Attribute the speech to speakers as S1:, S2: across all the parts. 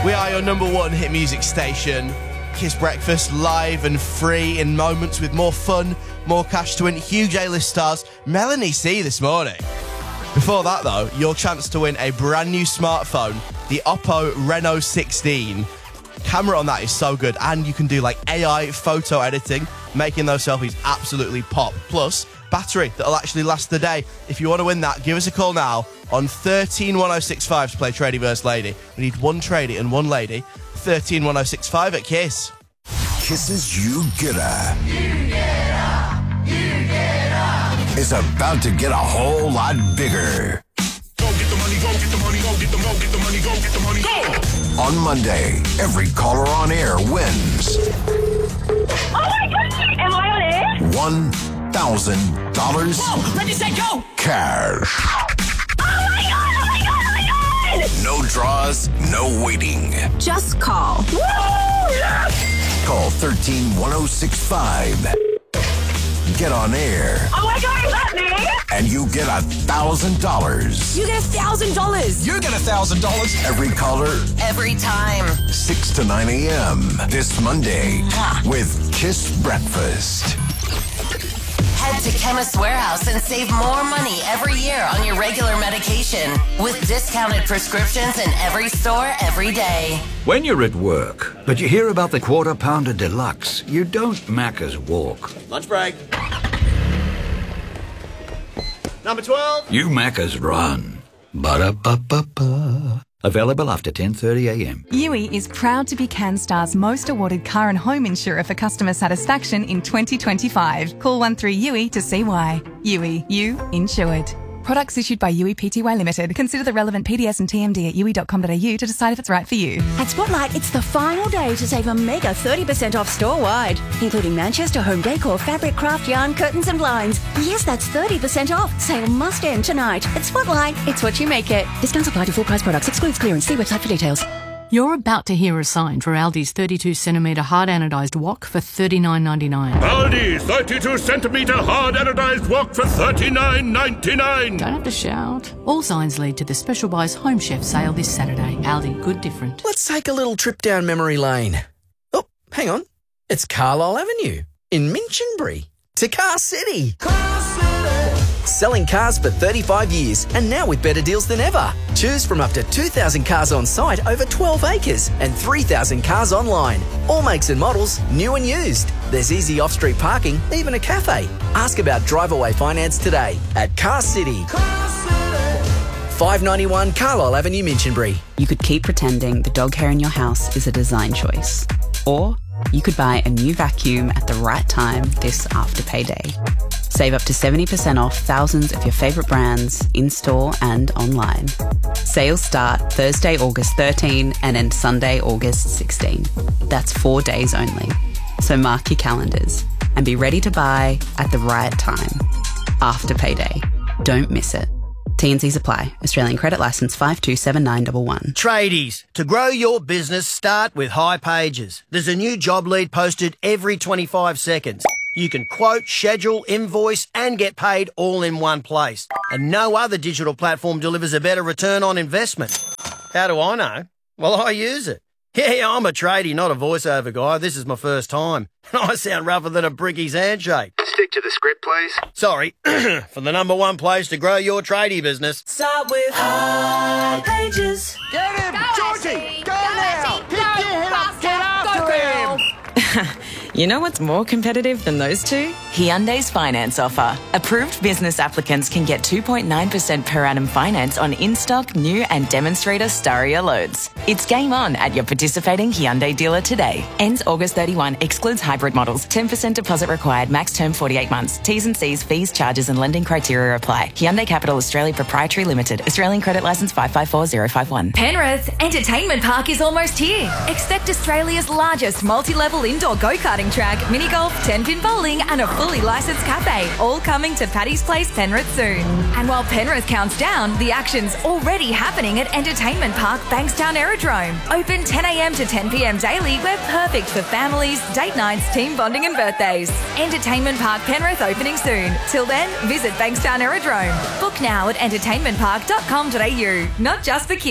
S1: We are your number one hit music station. Kiss Breakfast, live and free in moments with more fun, more cash to win. Huge A-list stars, Melanie C this morning. Before that, though, your chance to win a brand new smartphone, the Oppo Reno 16. Camera on that is so good, and you can do like AI photo editing, making those selfies absolutely pop. Plus, battery that'll actually last the day. If you want to win that, give us a call now on 131065 to play Tradie vs Lady. We need one tradie and one lady. 131065 at Kiss.
S2: Kiss's You Gotta. Is about to get a whole lot bigger.
S3: Go get the money, go get the money, go get the money, get the money, go get the money, go!
S2: On Monday, every caller on air wins
S4: Oh my God! Am I on air?
S2: $1,000
S4: Whoa! Let me say go!
S2: cash.
S4: Oh my God! Oh my God! Oh my God!
S2: No draws, no waiting.
S5: Just call.
S4: Woo! Yes!
S2: Call 131065. Get on air,
S4: Oh my God! Is that me?
S2: and you get $1,000.
S5: You get $1,000.
S3: You get $1,000.
S2: Every caller,
S5: Every time.
S2: 6 to 9 a.m. this Monday with Kiss Breakfast.
S6: Head to Chemist Warehouse and save more money every year on your regular medication with discounted prescriptions in every store every day.
S7: When you're at work, but you hear about the Quarter Pounder Deluxe, you don't Macca's walk.
S1: Lunch break. Number 12.
S7: You Macca's run. Ba-da-ba-ba-ba. Available after 10:30am.
S8: Yui is proud to be CanStar's most awarded car and home insurer for customer satisfaction in 2025. Call 13-YUI to see why. Yui, you insured. Products issued by Yui Pty Limited. Consider the relevant PDS and TMD at yui.com.au to decide if it's right for you.
S5: At Spotlight, it's the final day to save a mega 30% off store-wide, including Manchester home decor, fabric, craft, yarn, curtains and blinds. Yes, that's 30% off. Sale must end tonight. At Spotlight, it's what you make it. Discounts apply to full price products. Excludes clearance. See website for details.
S9: You're about to hear a sign for Aldi's 32cm hard anodised wok for $39.99.
S3: Aldi 32cm hard anodized wok for $39.99.
S9: Don't have to shout. All signs lead to the Special Buys Home Chef sale this Saturday. Aldi, good different.
S10: Let's take a little trip down memory lane. Oh, hang on. It's Carlisle Avenue in Minchinbury to Car City. Selling cars for 35 years and now with better deals than ever. Choose from up to 2,000 cars on site over 12 acres and 3,000 cars online. All makes and models, new and used. There's easy off-street parking, even a cafe. Ask about drive-away finance today at Car City. 591 Carlisle Avenue, Minchinbury.
S11: You could keep pretending the dog hair in your house is a design choice. Or you could buy a new vacuum at the right time this after payday. Save up to 70% off thousands of your favourite brands in-store and online. Sales start Thursday, August 13 and end Sunday, August 16. That's 4 days only. So mark your calendars and be ready to buy at the right time. After payday. Don't miss it. T&Cs apply. Australian credit licence 527911.
S12: Tradies, to grow your business, start with High Pages. There's a new job lead posted every 25 seconds. You can quote, schedule, invoice and get paid all in one place. And no other digital platform delivers a better return on investment. How do I know? Well, I use it. Yeah, I'm a tradie, not a voiceover guy. This is my first time. I sound rougher than a bricky's handshake.
S13: Stick to the script, please.
S12: Sorry, for the number one place to grow your tradie business.
S14: Start with High Pages.
S3: Get him, Georgie! Go now! Pick your head up, get after him!
S15: You know what's more competitive than those two? Hyundai's finance offer. Approved business applicants can get 2.9% per annum finance on in-stock, new and demonstrator Staria loads. It's game on at your participating Hyundai dealer today. Ends August 31. Excludes hybrid models. 10% deposit required. Max term 48 months. T's and C's, fees, charges and lending criteria apply. Hyundai Capital Australia Proprietary Limited. Australian credit licence 554051.
S16: Penrith Entertainment Park is almost here. Expect Australia's largest multi-level indoor go-karting track, mini golf, 10-pin bowling and a fully licensed cafe, all coming to Paddy's Place, Penrith soon. And while Penrith counts down, the action's already happening at Entertainment Park Bankstown Aerodrome. Open 10am to 10pm daily. We're perfect for families, date nights, team bonding and birthdays. Entertainment Park Penrith opening soon. Till then, visit Bankstown Aerodrome. Book now at entertainmentpark.com.au. Not just for kids.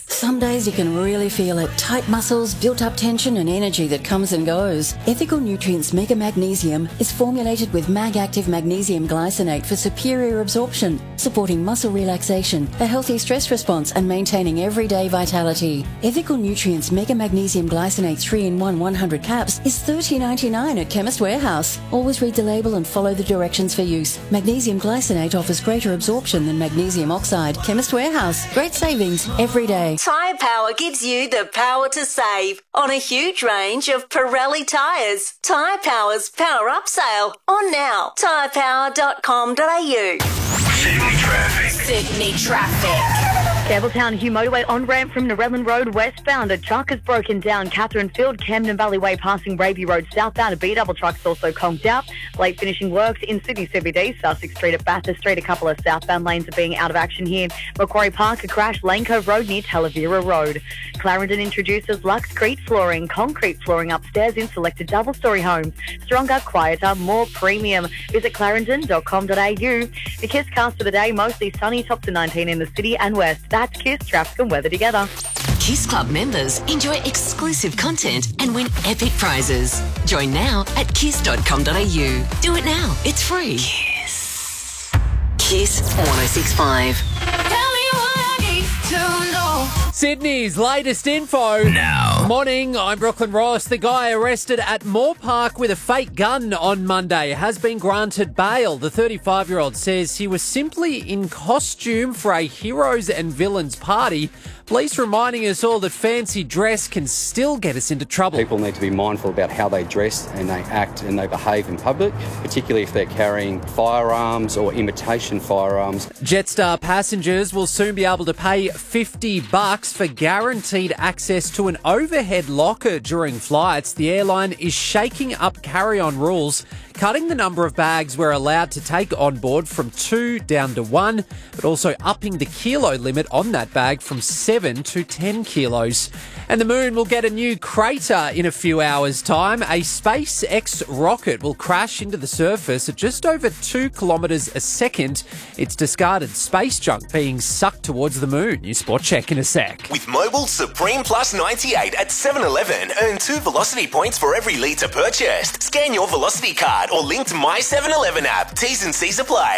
S5: Some days you can really feel it. Tight muscles, built-up tension and energy that comes and goes. Ethical Nutrients Mega Magnesium is formulated with Mag-Active Magnesium Glycinate for superior absorption, supporting muscle relaxation, a healthy stress response and maintaining everyday vitality. Ethical Nutrients Mega Magnesium Glycinate 3-in-1 100 caps is $30.99 at Chemist Warehouse. Always read the label and follow the directions for use. Magnesium Glycinate offers greater absorption than magnesium oxide. Chemist Warehouse. Great savings every day.
S14: Tyre Power gives you the power to save on a huge range of Pirelli tyres. Tyre Power's Power Up sale on now. tyrepower.com.au.
S6: Sydney traffic.
S13: Campbelltown Hugh Motorway on-ramp from Narellan Road westbound. A truck has broken down Catherine Field, Camden Valley Way passing Raby Road southbound. A B-double truck's also conked out. Late finishing works in Sydney CBD, Sussex Street at Bathurst Street. A couple of southbound lanes are being out of action here. Macquarie Park, a crash, Lane Cove Road near Talavera Road. Clarendon introduces Luxcrete flooring, concrete flooring upstairs in selected double-storey homes. Stronger, quieter, more premium. Visit clarendon.com.au. The Kiss cast for the day, mostly sunny, top to 19 in the city and west. That's Kiss, traffic and weather together.
S6: Kiss Club members enjoy exclusive content and win epic prizes. Join now at kiss.com.au. Do it now. It's free. Kiss. Kiss 106.5.
S17: Sydney's latest info.
S2: Now.
S17: Morning, I'm Brooklyn Ross. The guy arrested at Moore Park with a fake gun on Monday has been granted bail. The 35-year-old says he was simply in costume for a heroes and villains party. Police reminding us all that fancy dress can still get us into trouble.
S18: People need to be mindful about how they dress and they act and they behave in public, particularly if they're carrying firearms or imitation firearms.
S17: Jetstar passengers will soon be able to pay $50 for guaranteed access to an overhead locker during flights. The airline is shaking up carry-on rules, cutting the number of bags we're allowed to take on board from 2 down to 1, but also upping the kilo limit on that bag from 7 to 10 kilos. And the moon will get a new crater in a few hours' time. A SpaceX rocket will crash into the surface at just over 2 kilometres a second. It's discarded space junk being sucked towards the moon. Your spot check in a sec.
S19: With Mobil Supreme Plus 98 at 7-Eleven, earn 2 Velocity points for every litre purchased. Scan your Velocity card or link to My 7-Eleven app. T's and C's apply.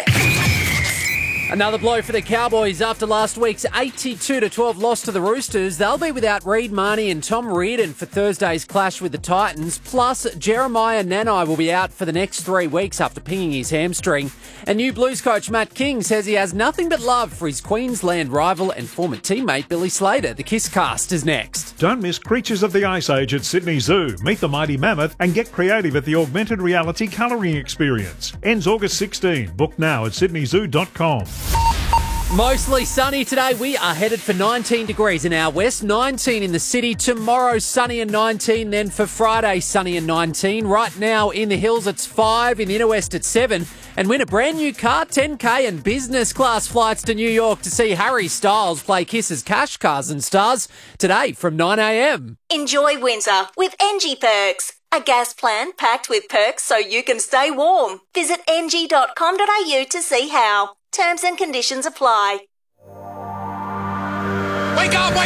S17: Another blow for the Cowboys after last week's 82-12 loss to the Roosters. They'll be without Reid Marnie and Tom Reardon for Thursday's clash with the Titans. Plus, Jeremiah Nanai will be out for the next 3 weeks after pinging his hamstring. And new Blues coach Matt King says he has nothing but love for his Queensland rival and former teammate Billy Slater. The Kiss cast is next.
S20: Don't miss Creatures of the Ice Age at Sydney Zoo. Meet the mighty mammoth and get creative at the augmented reality colouring experience. Ends August 16. Book now at sydneyzoo.com.
S17: Mostly sunny today. We are headed for 19 degrees in our west, 19 in the city. Tomorrow, sunny and 19. Then for Friday, sunny and 19. Right now in the hills, it's 5. In the inner west, it's 7. And win a brand new car, 10K and business class flights to New York to see Harry Styles play Kiss's Cash Cars and Stars today from 9 a.m.
S14: Enjoy winter with NG Perks. A gas plan packed with perks so you can stay warm. Visit ng.com.au to see how. Terms and conditions apply.
S19: Wake up!